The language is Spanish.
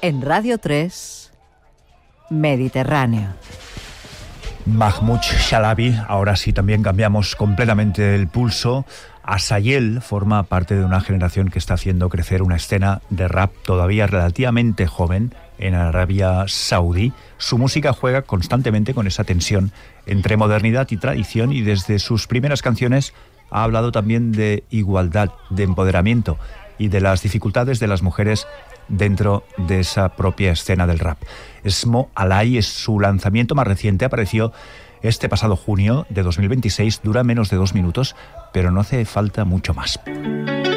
En Radio 3, Mediterráneo. Mahmoud Shalabi, ahora sí también cambiamos completamente el pulso. Asayel forma parte de una generación que está haciendo crecer una escena de rap todavía relativamente joven en Arabia Saudí. Su música juega constantemente con esa tensión entre modernidad y tradición, y desde sus primeras canciones ha hablado también de igualdad, de empoderamiento y de las dificultades de las mujeres dentro de esa propia escena del rap. Esmo Alay es su lanzamiento más reciente, apareció este pasado junio de 2026, dura menos de 2 minutos, pero no hace falta mucho más.